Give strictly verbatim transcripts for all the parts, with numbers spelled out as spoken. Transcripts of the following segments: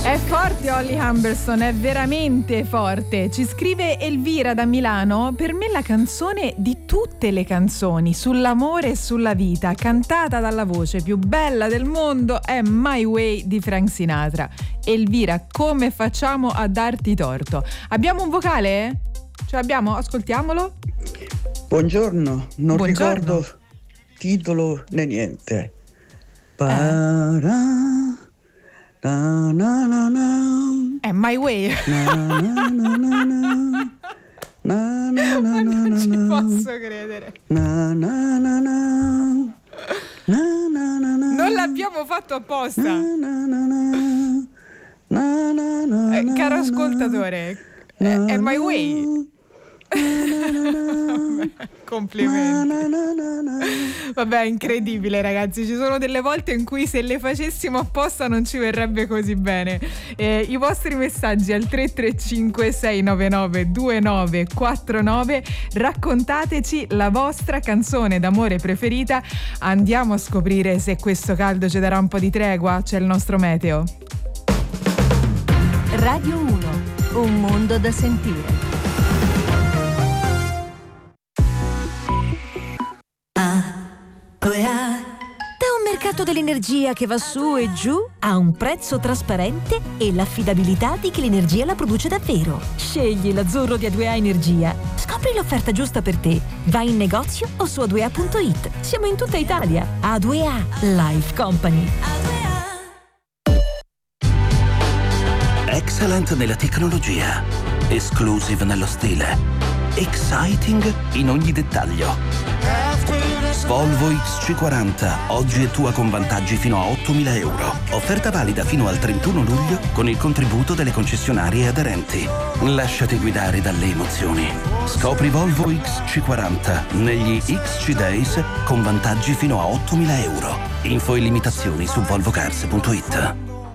È forte Holly Humberstone, è veramente forte. Ci scrive Elvira da Milano: per me la canzone di tutte le canzoni sull'amore e sulla vita, cantata dalla voce più bella del mondo, è My Way di Frank Sinatra. Elvira, come facciamo a darti torto? Abbiamo un vocale? Ce l'abbiamo? Ascoltiamolo. Buongiorno, non Buongiorno. ricordo titolo né niente. Para, na, na, na, na. È My Way. Na, na, na, na, na. Na, na, na, na, Non ci na. posso credere. Na, na, na, na. Na, na, na, na. Non l'abbiamo fatto apposta. Na, na, na, na. Na, na, na, Eh, caro na, ascoltatore, è, na, è My na, Way. Vabbè, complimenti. na, na, na, na. Vabbè, incredibile, ragazzi. Ci sono delle volte in cui se le facessimo apposta non ci verrebbe così bene. Eh, I vostri messaggi al tre tre cinque sei nove nove due nove quattro nove. Raccontateci la vostra canzone d'amore preferita. Andiamo a scoprire se questo caldo ci darà un po' di tregua. C'è il nostro meteo. Radio uno, un mondo da sentire. Da un mercato dell'energia che va su e giù a un prezzo trasparente e l'affidabilità di chi l'energia la produce davvero. Scegli l'azzurro di A due A Energia. Scopri l'offerta giusta per te. Vai in negozio o su a due a punto it. Siamo in tutta Italia. A due A Life Company. Excellent nella tecnologia, exclusive nello stile, exciting in ogni dettaglio. Volvo X C quaranta, oggi è tua con vantaggi fino a ottomila euro. Offerta valida fino al trentuno luglio con il contributo delle concessionarie aderenti. Lasciati guidare dalle emozioni. Scopri Volvo X C quaranta negli X C Days con vantaggi fino a ottomila euro. Info e limitazioni su volvocars punto it.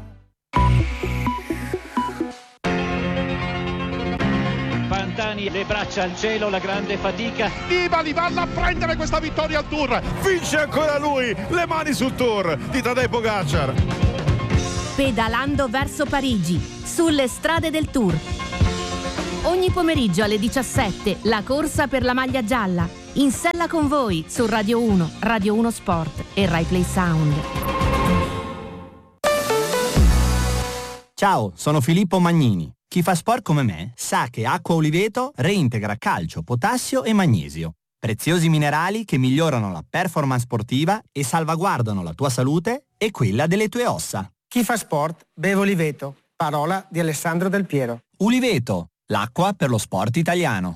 Pantani, le braccia al cielo, la grande fatica. Nibali vanno a prendere questa vittoria al Tour. Vince ancora lui, le mani sul Tour di Tadej Pogacar. Pedalando verso Parigi, sulle strade del Tour. Ogni pomeriggio alle diciassette, la corsa per la maglia gialla. In sella con voi su Radio uno, Radio uno Sport e Rai Play Sound. Ciao, sono Filippo Magnini. Chi fa sport come me sa che Acqua Oliveto reintegra calcio, potassio e magnesio. Preziosi minerali che migliorano la performance sportiva e salvaguardano la tua salute e quella delle tue ossa. Chi fa sport beve Oliveto. Parola di Alessandro Del Piero. Oliveto, l'acqua per lo sport italiano.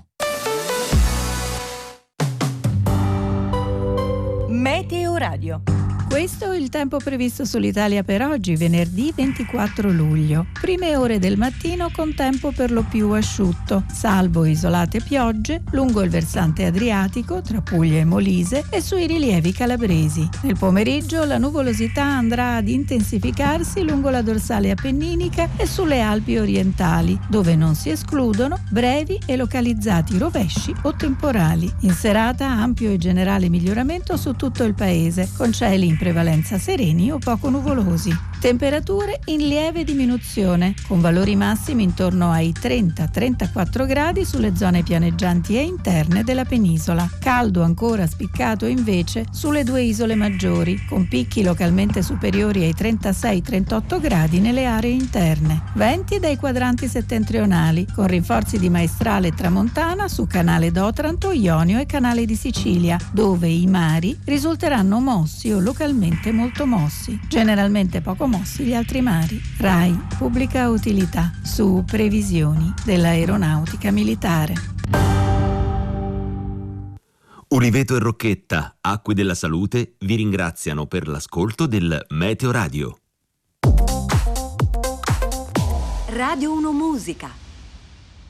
Meteo Radio. Questo è il tempo previsto sull'Italia per oggi, venerdì ventiquattro luglio. Prime ore del mattino con tempo per lo più asciutto, salvo isolate piogge lungo il versante adriatico, tra Puglia e Molise e sui rilievi calabresi. Nel pomeriggio la nuvolosità andrà ad intensificarsi lungo la dorsale appenninica e sulle Alpi orientali, dove non si escludono brevi e localizzati rovesci o temporali. In serata ampio e generale miglioramento su tutto il paese, con cieli in prevalenza sereni o poco nuvolosi. Temperature in lieve diminuzione, con valori massimi intorno ai trenta trentaquattro gradi sulle zone pianeggianti e interne della penisola. Caldo ancora spiccato invece sulle due isole maggiori, con picchi localmente superiori ai trentasei trentotto gradi nelle aree interne. Venti dai quadranti settentrionali, con rinforzi di maestrale e tramontana su canale d'Otranto, Ionio e canale di Sicilia, dove i mari risulteranno mossi o localmente molto mossi. Generalmente poco mossi gli altri mari. RAI, pubblica utilità, su previsioni dell'aeronautica militare. Oliveto e Rocchetta, Acque della Salute, vi ringraziano per l'ascolto del Meteo Radio. Radio uno Musica.